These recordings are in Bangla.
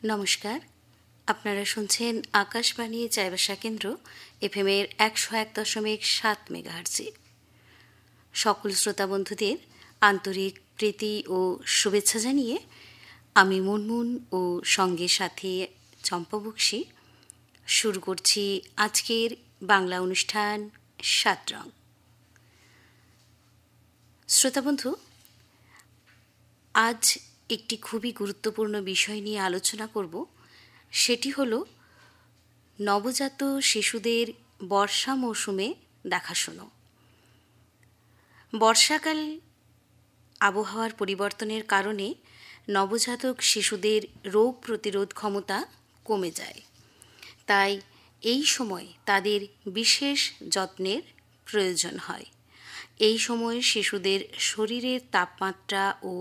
নমস্কার, আপনারা শুনছেন আকাশবাণী চাইবাসা কেন্দ্র এফএমের 101.7 মেগাহার্টজে। সকল শ্রোতা বন্ধুদের আন্তরিক প্রীতি ও শুভেচ্ছা জানিয়ে আমি মুনমুন ও সঙ্গে সাথে চম্পা বক্সী শুরু করছি আজকের বাংলা অনুষ্ঠান 7 রং। শ্রোতা বন্ধু, আজ একটি খুবই গুরুত্বপূর্ণ বিষয় নিয়ে আলোচনা করব। সেটি হলো নবজাত শিশুদের বর্ষা মৌসুমে দেখাশোনা। বর্ষাকাল আবহাওয়ার পরিবর্তনের কারণে নবজাতক শিশুদের রোগ প্রতিরোধ ক্ষমতা কমে যায়। তাই এই সময় তাদের বিশেষ যত্নের প্রয়োজন হয়। এই সময় শিশুদের শরীরের তাপমাত্রা ও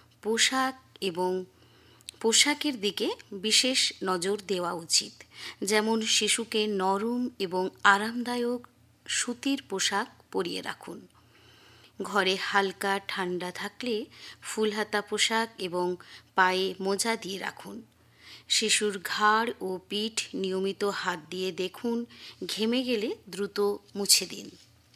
পোশাকের দিকে বিশেষ নজর দেওয়া উচিত। যেমন শিশুকে নরম এবং আরামদায়ক সুতির পোশাক পরিয়ে রাখুন। ঘরে হালকা ঠান্ডা থাকলে ফুলহাতা পোশাক এবং পায়ে মোজা দিয়ে রাখুন। শিশুর ঘাড় ও পিঠ নিয়মিত হাত দিয়ে দেখুন, ঘেমে গেলে দ্রুত মুছে দিন।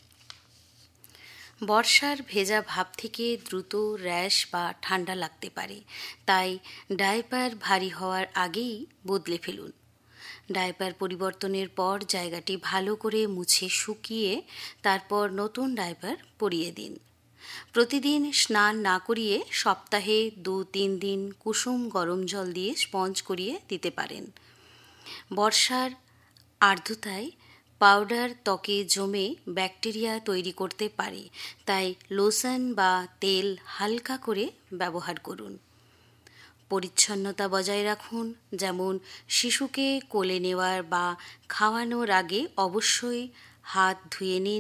বর্ষার ভেজা ভাব থেকে দ্রুত র্যাশ বা ঠান্ডা লাগতে পারে, তাই ডায়পার ভারী হওয়ার আগেই বদলে ফেলুন। ডায়পার পরিবর্তনের পর জায়গাটি ভালো করে মুছে শুকিয়ে তারপর নতুন ডায়পার পরিয়ে দিন। প্রতিদিন স্নান না করিয়ে সপ্তাহে 2-3 দিন কুসুম গরম জল দিয়ে স্পঞ্জ করিয়ে দিতে পারেন। বর্ষার আর্দ্রতায় পাউডার ত্বকে জমে ব্যাকটেরিয়া তৈরি করতে পারে, তাই লোশন বা তেল হালকা করে ব্যবহার করুন। পরিচ্ছন্নতা বজায় রাখুন, যেমন শিশুকে কোলে নেওয়ার বা খাওয়ানোর আগে অবশ্যই হাত ধুয়ে নিন।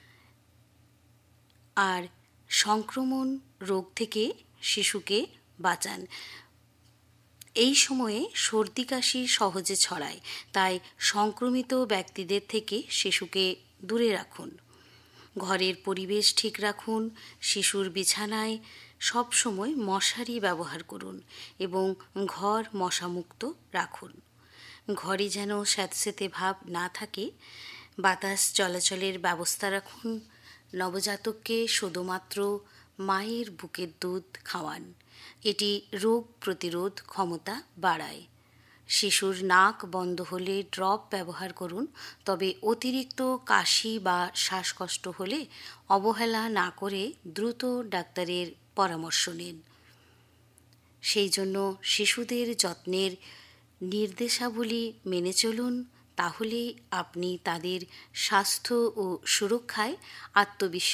আর সংক্রমণ রোগ থেকে শিশুকে বাঁচান। এই সময়ে সর্দি কাশি সহজে ছড়ায়, তাই সংক্রমিত ব্যক্তিদের থেকে শিশুকে দূরে রাখুন। ঘরের পরিবেশ ঠিক রাখুন। শিশুর বিছানায় সবসময় মশারি ব্যবহার করুন এবং ঘর মশামুক্ত রাখুন। ঘরে যেন স্যাঁতসেঁতে ভাব না থাকে, বাতাস চলাচলের ব্যবস্থা রাখুন। নবজাতককে শুধুমাত্র মায়ের বুকের দুধ খাওয়ান। এটি রোগ প্রতিরোধ ক্ষমতা বাড়ায়। শিশুর নাক বন্ধ হলে ড্রপ ব্যবহার করুন, তবে অতিরিক্ত কাশি বা শ্বাসকষ্ট হলে অবহেলা না করে দ্রুত ডাক্তারের পরামর্শ নিন। সেই জন্য শিশুদের যত্নের নির্দেশাবলী মেনে চলুন, তাহলেই আপনি তাদের স্বাস্থ্য ও সুরক্ষায় আত্মবিশ্বাস